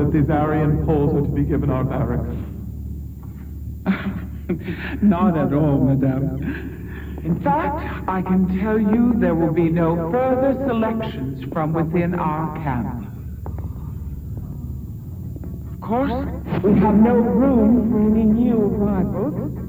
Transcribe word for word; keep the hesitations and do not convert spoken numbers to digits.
that these Aryan Poles are to be given our barracks? Not at all, madame. In fact, I can tell you there will be no further selections from within our camp. Of course, we have no room for any new arrivals.